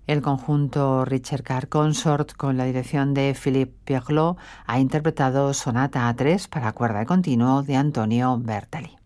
El conjunto Ricercar Consort, con la dirección de Philippe Pierlot, ha interpretado Sonata A3 para cuerda de continuo de Antonio Bertali.